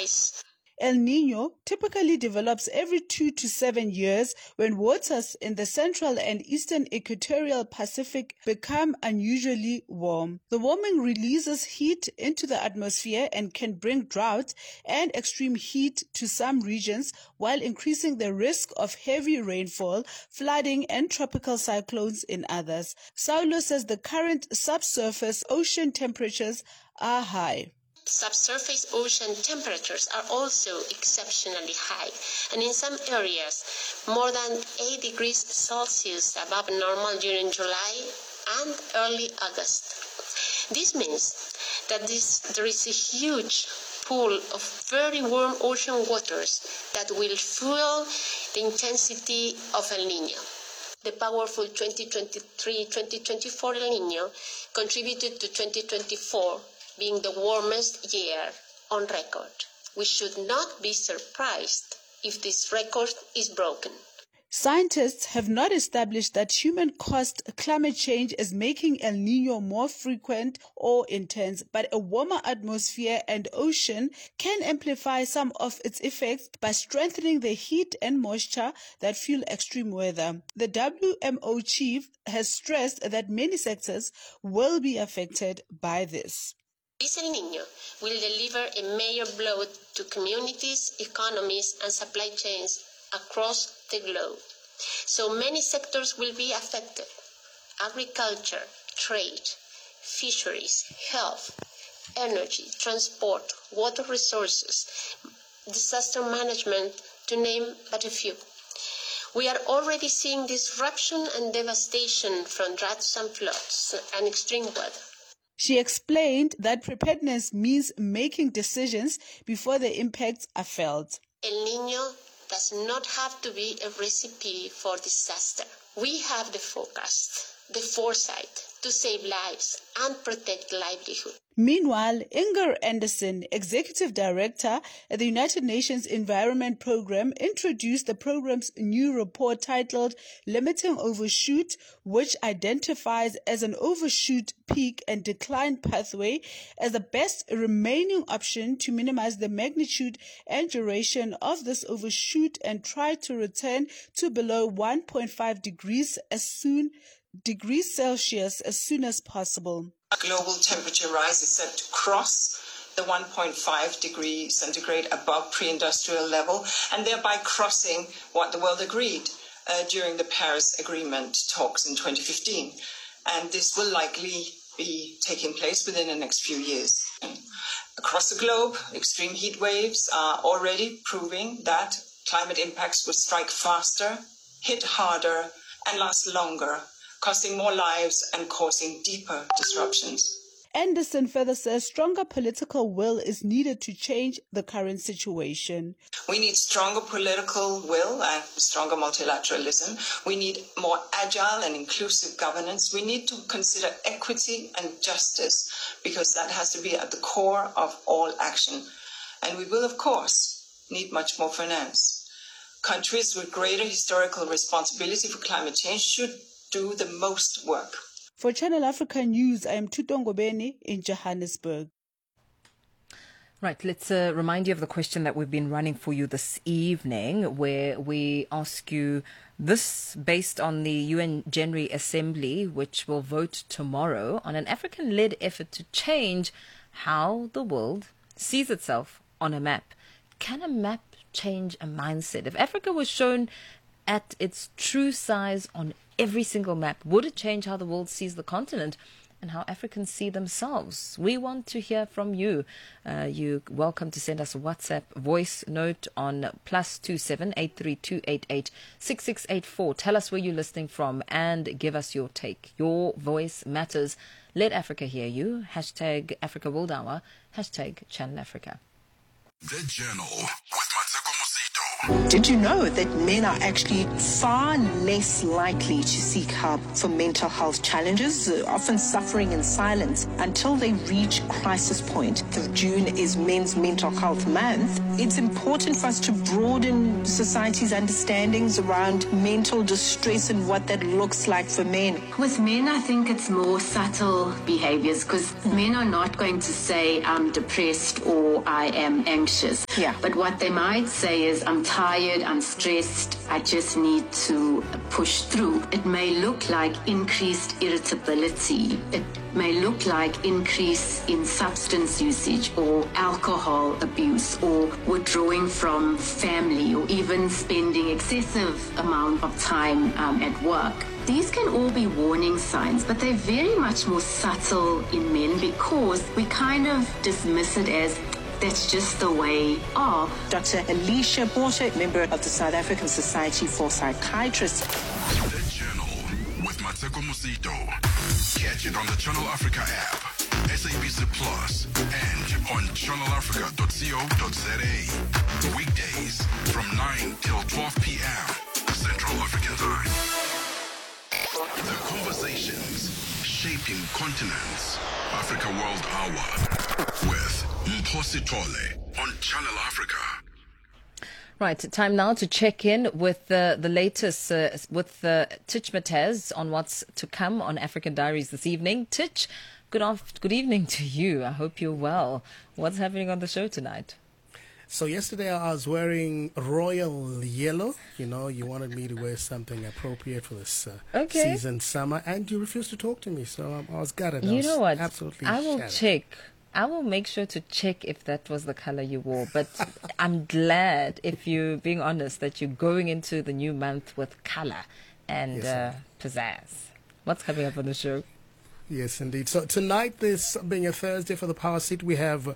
ice. El Niño typically develops every 2 to 7 years when waters in the central and eastern equatorial Pacific become unusually warm. The warming releases heat into the atmosphere and can bring drought and extreme heat to some regions while increasing the risk of heavy rainfall, flooding, and tropical cyclones in others. Saulo says the current subsurface ocean temperatures are high. Subsurface ocean temperatures are also exceptionally high, and in some areas more than 8 degrees Celsius above normal during July and early August. This means that there is a huge pool of very warm ocean waters that will fuel the intensity of El Niño. The powerful 2023-2024 El Niño contributed to 2024 being the warmest year on record. We should not be surprised if this record is broken. Scientists have not established that human-caused climate change is making El Niño more frequent or intense, but a warmer atmosphere and ocean can amplify some of its effects by strengthening the heat and moisture that fuel extreme weather. The WMO chief has stressed that many sectors will be affected by this. This El Niño will deliver a major blow to communities, economies, and supply chains across the globe. So many sectors will be affected: agriculture, trade, fisheries, health, energy, transport, water resources, disaster management, to name but a few. We are already seeing disruption and devastation from droughts and floods and extreme weather. She explained that preparedness means making decisions before the impacts are felt. El Niño does not have to be a recipe for disaster. We have the forecast, the foresight to save lives and protect livelihood. Meanwhile, Inger Anderson, Executive Director at the United Nations Environment Programme, introduced the programme's new report titled Limiting Overshoot, which identifies as an overshoot peak and decline pathway as the best remaining option to minimize the magnitude and duration of this overshoot and try to return to below 1.5 degrees Celsius as soon as possible. Global temperature rise is set to cross the 1.5 degree centigrade above pre-industrial level, and thereby crossing what the world agreed during the Paris Agreement talks in 2015. And this will likely be taking place within the next few years. Across the globe, extreme heat waves are already proving that climate impacts will strike faster, hit harder, and last longer, costing more lives and causing deeper disruptions. Anderson further says stronger political will is needed to change the current situation. We need stronger political will and stronger multilateralism. We need more agile and inclusive governance. We need to consider equity and justice, because that has to be at the core of all action. And we will, of course, need much more finance. Countries with greater historical responsibility for climate change should do the most work. For Channel Africa News, I am Tutongo Beni in Johannesburg. Right, let's remind you of the question that we've been running for you this evening, where we ask you this based on the UN General Assembly, which will vote tomorrow on an African-led effort to change how the world sees itself on a map. Can a map change a mindset? If Africa was shown at its true size on every single map, would it change how the world sees the continent and how Africans see themselves? We want to hear from you. You're welcome to send us a WhatsApp voice note on +27 83288 6684. Tell us where you're listening from and give us your take. Your voice matters. Let Africa hear you. #Africa World Hour. #Channel Africa. The Journal with Mateko Musito. Did you know that men are actually far less likely to seek help for mental health challenges, often suffering in silence until they reach crisis point? June is Men's Mental Health Month. It's important for us to broaden society's understandings around mental distress and what that looks like for men. With men, I think it's more subtle behaviors, because men are not going to say, I'm depressed or I am anxious. Yeah. But what they might say is, I'm tired, I'm stressed, I just need to push through. It may look like increased irritability. It may look like increase in substance usage or alcohol abuse or withdrawing from family or even spending excessive amount of time at work. These can all be warning signs, but they're very much more subtle in men because we kind of dismiss it as that's just the way of. Dr. Alicia Porter, member of the South African Society for Psychiatrists. The Journal with Mateko Musito. Catch it on the Channel Africa app, SABC Plus, and on channelafrica.co.za. Weekdays from 9 till 12 p.m. Central African Time. The conversations shaping continents. Africa World Hour with Mphosi Tole on Channel Africa. Right, time now to check in with the latest with Titch Mataz on what's to come on African Diaries this evening. Titch, good evening to you. I hope you're well. What's happening on the show tonight? So yesterday I was wearing royal yellow. You know, you wanted me to wear something appropriate for this season, summer, and you refused to talk to me. So I was gutted. You know what? Absolutely I will shattered. check. I will make sure to check if that was the color you wore. But I'm glad, if you're being honest, that you're going into the new month with color and pizzazz. What's coming up on the show? Yes, indeed. So tonight, this being a Thursday for the Power Seat, we have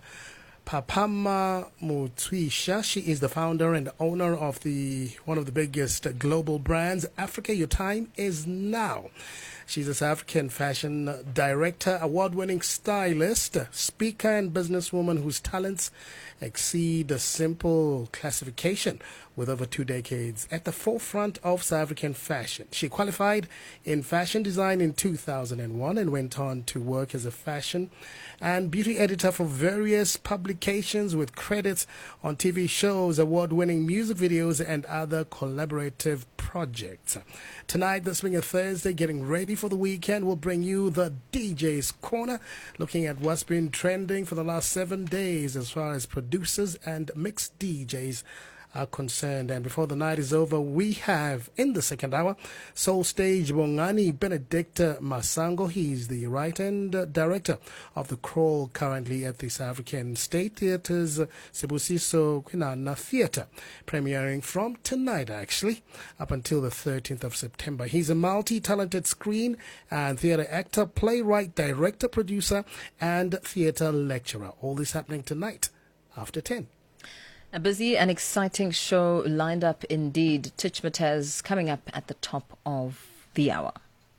Papama Mutwisha. She is the founder and owner of one of the biggest global brands, Africa. Your time is now. She's a South African fashion director, award-winning stylist, speaker, and businesswoman whose talents exceed a simple classification, with over 2 decades at the forefront of South African fashion. She qualified in fashion design in 2001 and went on to work as a fashion and beauty editor for various publications, with credits on TV shows, award-winning music videos, and other collaborative projects. Tonight, this being a Thursday, getting ready for the weekend, we'll bring you the DJ's Corner, looking at what's been trending for the last 7 days as far as producers and mixed DJs are concerned. And before the night is over, we have in the second hour Soul Stage Bongani Benedicta Masango. He's the writer and director of The Crawl, currently at the South African State Theatre's Sibusiso Kwinana Theatre, premiering from tonight actually up until the 13th of September. He's a multi-talented screen and theatre actor, playwright, director, producer, and theatre lecturer. All this happening tonight after 10. A busy and exciting show lined up indeed. Titch Mataz coming up at the top of the hour.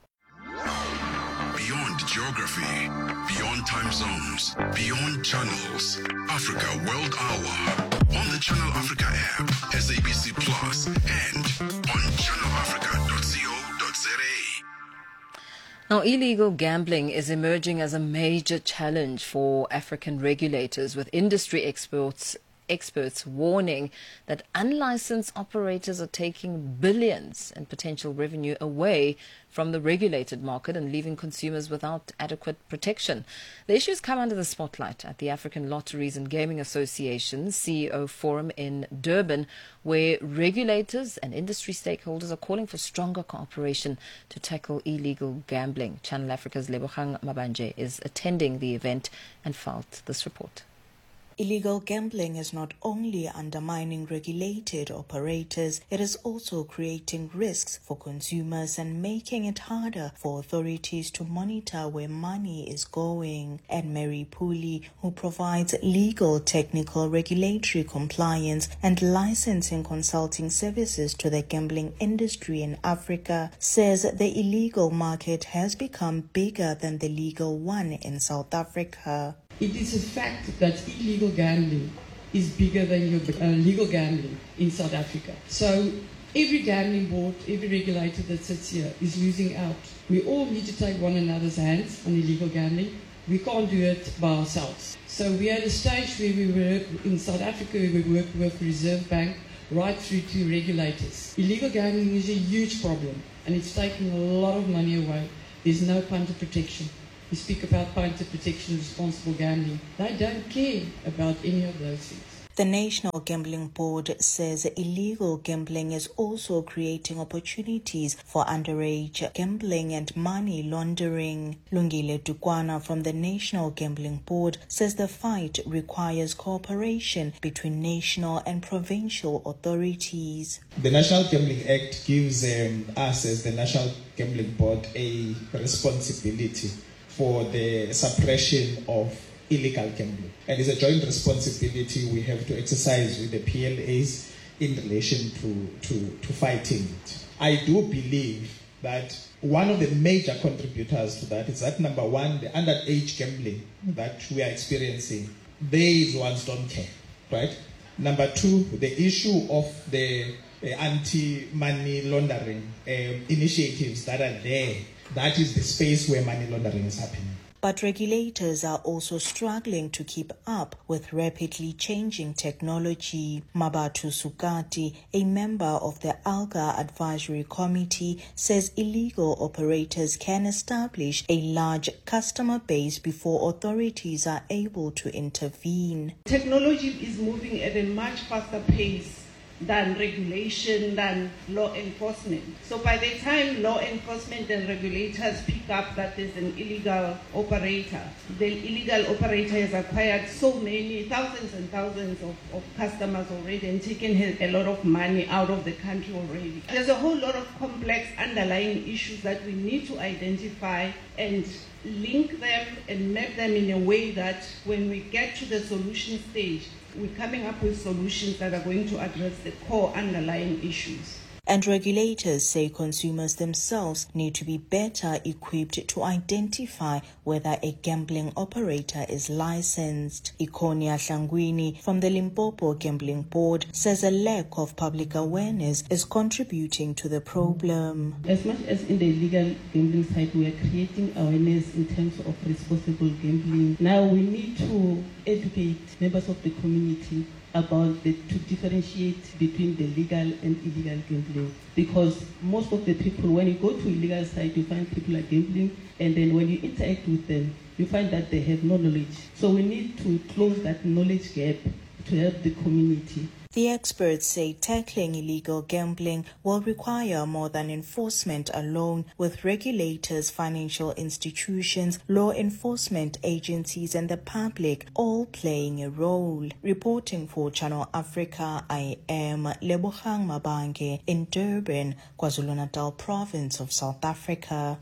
Beyond geography, beyond time zones, beyond channels. Africa World Hour on the Channel Africa app, SABC Plus, and on channelafrica.co.za. Now, illegal gambling is emerging as a major challenge for African regulators, with industry experts warning that unlicensed operators are taking billions in potential revenue away from the regulated market and leaving consumers without adequate protection. The issues come under the spotlight at the African Lotteries and Gaming Association CEO Forum in Durban, where regulators and industry stakeholders are calling for stronger cooperation to tackle illegal gambling. Channel Africa's Lebogang Mabanje is attending the event and filed this report. Illegal gambling is not only undermining regulated operators, it is also creating risks for consumers and making it harder for authorities to monitor where money is going. And Mary Pooley, who provides legal, technical, regulatory compliance and licensing consulting services to the gambling industry in Africa, says the illegal market has become bigger than the legal one in South Africa. It is a fact that illegal gambling is bigger than your legal gambling in South Africa. So every gambling board, every regulator that sits here is losing out. We all need to take one another's hands on illegal gambling. We can't do it by ourselves. So we are at a stage where we were in South Africa, we work with Reserve Bank right through to regulators. Illegal gambling is a huge problem and it's taking a lot of money away. There's no punter protection. We speak about punter protection, responsible gambling. They don't care about any of those things. The National Gambling Board says illegal gambling is also creating opportunities for underage gambling and money laundering. Lungile Dukwana from the National Gambling Board says the fight requires cooperation between national and provincial authorities. The National Gambling Act gives us as the National Gambling Board a responsibility for the suppression of illegal gambling. And it's a joint responsibility we have to exercise with the PLAs in relation to fighting it. I do believe that one of the major contributors to that is that, number one, the underage gambling that we are experiencing, these ones don't care, right? Number two, the issue of the anti-money laundering initiatives that are there, that is the space where money laundering is happening. But regulators are also struggling to keep up with rapidly changing technology. Mabatu Sukati, a member of the ALGA Advisory Committee, says illegal operators can establish a large customer base before authorities are able to intervene. Technology is moving at a much faster pace than regulation, than law enforcement. So by the time law enforcement and regulators pick up that there's an illegal operator, the illegal operator has acquired so many thousands and thousands of customers already and taken a lot of money out of the country already. There's a whole lot of complex underlying issues that we need to identify and link them and map them in a way that when we get to the solution stage, we're coming up with solutions that are going to address the core underlying issues. And regulators say consumers themselves need to be better equipped to identify whether a gambling operator is licensed. Ikonia Hlangwini from the Limpopo Gambling Board says a lack of public awareness is contributing to the problem. As much as in the legal gambling side, we are creating awareness in terms of responsible gambling. Now we need to educate members of the community about to differentiate between the legal and illegal gambling, because most of the people, when you go to illegal side, you find people are gambling, and then when you interact with them, you find that they have no knowledge. So we need to close that knowledge gap to help the community. The experts say tackling illegal gambling will require more than enforcement alone, with regulators, financial institutions, law enforcement agencies and the public all playing a role. Reporting for Channel Africa, I am Lebogang Mabange in Durban, KwaZulu-Natal province of South Africa.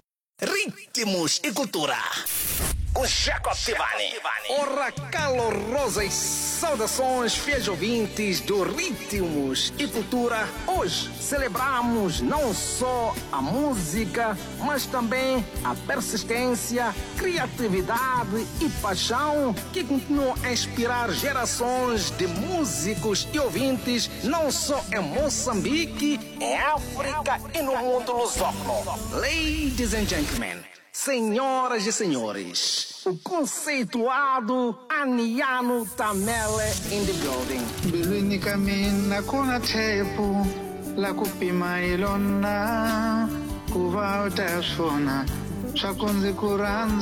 Ritmos e Cultura com Jacob Tivani. Ora, calorosas saudações, fiéis ouvintes do Ritmos e Cultura. Hoje celebramos não só a música, mas também a persistência, criatividade e paixão que continuam a inspirar gerações de músicos e ouvintes, não só em Moçambique, em África e no mundo lusófono. Ladies and gentlemen, senhoras e senhores, o conceituado Aniano Tamele in the building. Bilwini kamina kuna tepu la kupima ilona kuva utasona swakunzi kuranza